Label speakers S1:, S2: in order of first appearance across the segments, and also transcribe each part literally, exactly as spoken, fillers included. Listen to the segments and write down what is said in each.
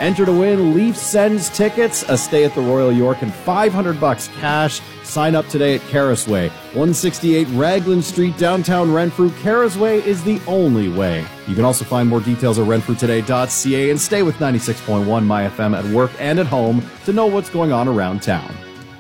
S1: Enter to win Leaf Sends tickets, a stay at the Royal York, and five hundred bucks cash. Sign up today at Carisway, one sixty-eight Raglan Street, downtown Renfrew. Carisway is the only way. You can also find more details at renfrew today dot c a and stay with ninety-six point one My F M at work and at home to know what's going on around town.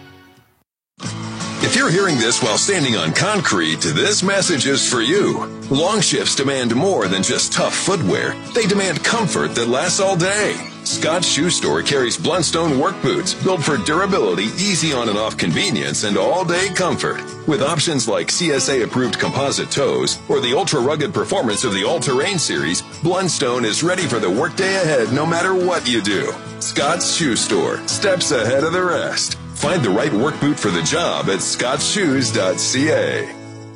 S2: If you're hearing this while standing on concrete, this message is for you. Long shifts demand more than just tough footwear. They demand comfort that lasts all day. Scott's Shoe Store carries Blundstone work boots built for durability, easy on and off convenience, and all-day comfort. With options like C S A-approved composite toes or the ultra-rugged performance of the All-Terrain series, Blundstone is ready for the workday ahead no matter what you do. Scott's Shoe Store, steps ahead of the rest. Find the right work boot for the job at scotts shoes dot c a.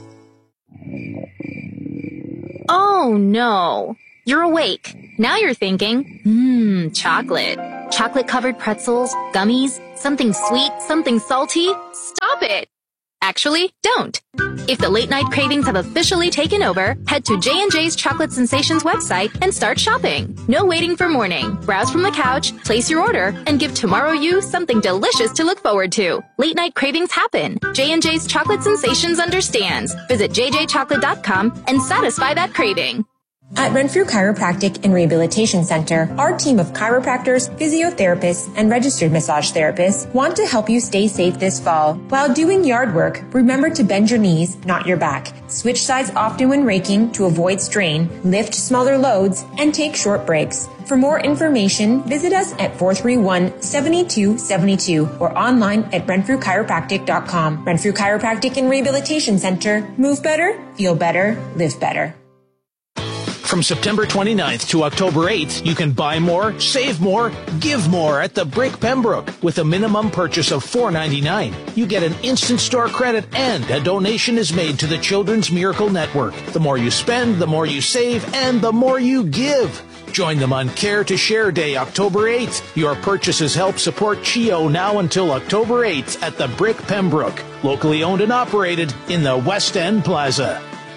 S3: Oh, no. You're awake. Now you're thinking, mmm, chocolate. Chocolate-covered pretzels, gummies, something sweet, something salty. Stop it. Actually, don't. If the late-night cravings have officially taken over, head to J and J's Chocolate Sensations website and start shopping. No waiting for morning. Browse from the couch, place your order, and give tomorrow you something delicious to look forward to. Late-night cravings happen. J and J's Chocolate Sensations understands. Visit j j chocolate dot com and satisfy that craving.
S4: At Renfrew Chiropractic and Rehabilitation Center, our team of chiropractors, physiotherapists, and registered massage therapists want to help you stay safe this fall. While doing yard work, remember to bend your knees, not your back. Switch sides often when raking to avoid strain, lift smaller loads, and take short breaks. For more information, visit us at four three one, seven two seven two or online at renfrew chiropractic dot com. Renfrew Chiropractic and Rehabilitation Center. Move better, feel better, live better.
S5: From September twenty-ninth to October eighth, you can buy more, save more, give more at the Brick Pembroke. With a minimum purchase of four ninety-nine, you get an instant store credit and a donation is made to the Children's Miracle Network. The more you spend, the more you save, and the more you give. Join them on Care to Share Day, October eighth. Your purchases help support C H I O now until October eighth at the Brick Pembroke. Locally owned and operated in the West End Plaza.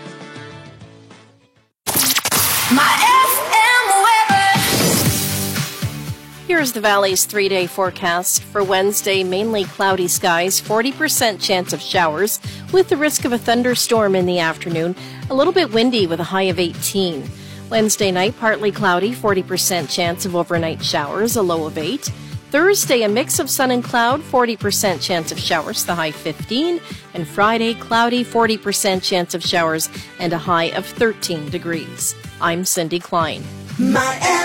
S6: Here's the Valley's three-day forecast. For Wednesday, mainly cloudy skies, forty percent chance of showers, with the risk of a thunderstorm in the afternoon, a little bit windy with a high of eighteen. Wednesday night, partly cloudy, forty percent chance of overnight showers, a low of eight. Thursday, a mix of sun and cloud, forty percent chance of showers, the high fifteen. And Friday, cloudy, forty percent chance of showers, and a high of thirteen degrees. I'm Cindy Klein.
S7: My